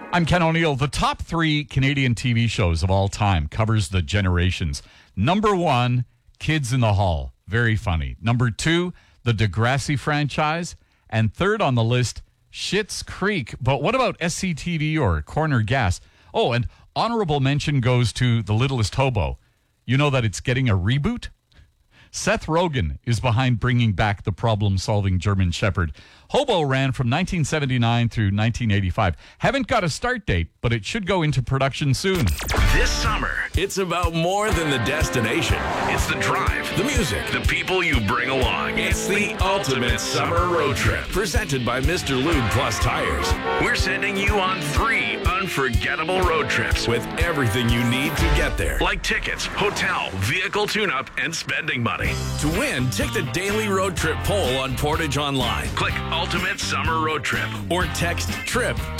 I'm Ken O'Neill. The top 3 Canadian TV shows of all time covers the generations. Number 1, Kids in the Hall. Very funny. Number 2, the Degrassi franchise. And third on the list, Schitt's Creek. But what about SCTV or Corner Gas? Oh, and honorable mention goes to The Littlest Hobo. You know that it's getting a reboot? Seth Rogen is behind bringing back the problem-solving German Shepherd. Hobo ran from 1979 through 1985. Haven't got a start date, but it should go into production soon. This summer, it's about more than the destination. It's the drive, the music, the people you bring along. It's the ultimate summer road trip. Presented by Mr. Lube Plus Tires. We're sending you on 3 unforgettable road trips with everything you need to get there. Like tickets, hotel, vehicle tune-up, and spending money. To win, take the daily road trip poll on Portage Online. Click Ultimate Summer Road Trip or text TRIP to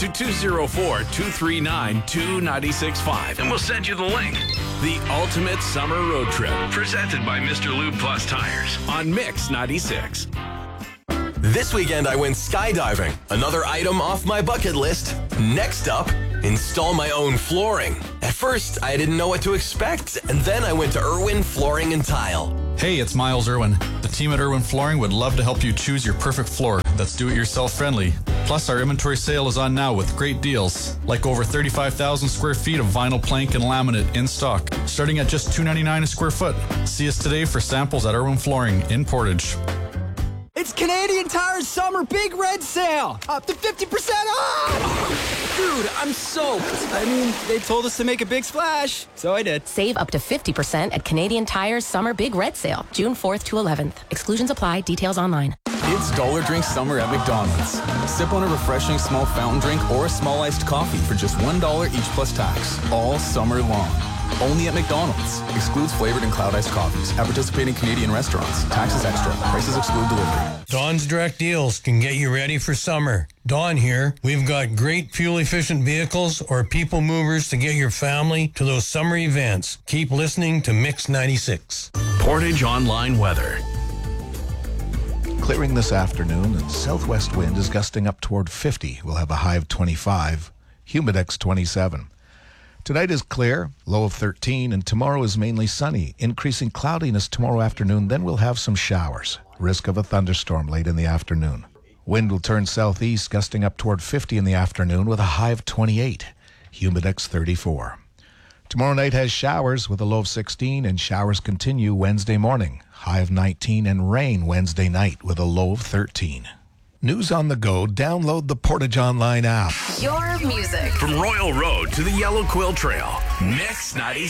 204-239-2965 and we'll send you the link. The Ultimate Summer Road Trip, presented by Mr. Lube Plus Tires on Mix 96. This weekend I went skydiving, another item off my bucket list. Next up, install my own flooring. At first, I didn't know what to expect, and then I went to Irwin Flooring and Tile. Hey, it's Miles Irwin. The team at Irwin Flooring would love to help you choose your perfect floor that's do-it-yourself friendly. Plus, our inventory sale is on now with great deals, like over 35,000 square feet of vinyl plank and laminate in stock, starting at just $2.99 a square foot. See us today for samples at Irwin Flooring in Portage. It's Canadian Tire's Summer Big Red Sale! Up to 50% off! Dude, I'm soaked. I mean, they told us to make a big splash, so I did. Save up to 50% at Canadian Tire's Summer Big Red Sale, June 4th to 11th. Exclusions apply. Details online. It's Dollar Drink Summer at McDonald's. Sip on a refreshing small fountain drink or a small iced coffee for just $1 each plus tax, all summer long. Only at McDonald's. Excludes flavored and cloud iced coffees. At participating Canadian restaurants. Taxes extra. Prices exclude delivery. Dawn's Direct Deals can get you ready for summer. Dawn here. We've got great fuel-efficient vehicles or people movers to get your family to those summer events. Keep listening to Mix 96. Portage Online Weather. Clearing this afternoon, and southwest wind is gusting up toward 50. We'll have a high of 25, humidex 27. Tonight is clear, low of 13, and tomorrow is mainly sunny. Increasing cloudiness tomorrow afternoon, then we'll have some showers. Risk of a thunderstorm late in the afternoon. Wind will turn southeast, gusting up toward 50 in the afternoon with a high of 28, humidex 34. Tomorrow night has showers with a low of 16, and showers continue Wednesday morning, high of 19, and rain Wednesday night with a low of 13. News on the go. Download the Portage Online app. Your music. From Royal Road to the Yellow Quill Trail. Mix 96.